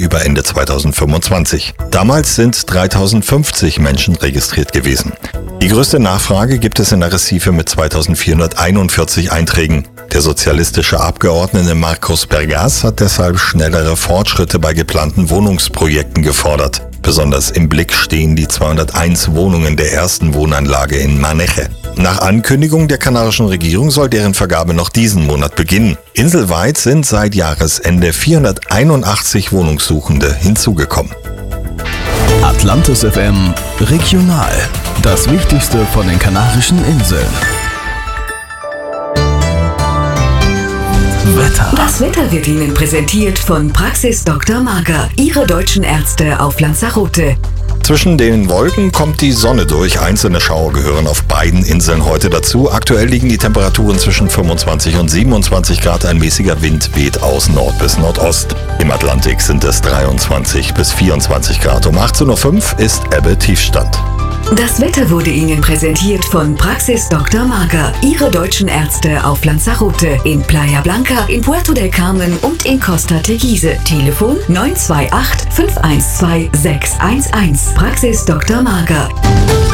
über Ende 2025. Damals sind 3050 Menschen registriert gewesen. Die größte Nachfrage gibt es in Arrecife mit 2441 Einträgen. Der sozialistische Abgeordnete Marcos Bergas hat deshalb schnellere Fortschritte bei geplanten Wohnungsprojekten gefordert. Besonders im Blick stehen die 201 Wohnungen der ersten Wohnanlage in Maneche. Nach Ankündigung der kanarischen Regierung soll deren Vergabe noch diesen Monat beginnen. Inselweit sind seit Jahresende 481 Wohnungssuchende hinzugekommen. Atlantis FM Regional. Das Wichtigste von den Kanarischen Inseln. Wetter. Das Wetter wird Ihnen präsentiert von Praxis Dr. Marker, Ihre deutschen Ärzte auf Lanzarote. Zwischen den Wolken kommt die Sonne durch. Einzelne Schauer gehören auf beiden Inseln heute dazu. Aktuell liegen die Temperaturen zwischen 25 und 27 Grad. Ein mäßiger Wind weht aus Nord bis Nordost. Im Atlantik sind es 23 bis 24 Grad. Um 18.05 Uhr ist Ebbe Tiefstand. Das Wetter wurde Ihnen präsentiert von Praxis Dr. Marker, Ihre deutschen Ärzte auf Lanzarote, in Playa Blanca, in Puerto del Carmen und in Costa Teguise. Telefon 928 512 611. Praxis Dr. Marker.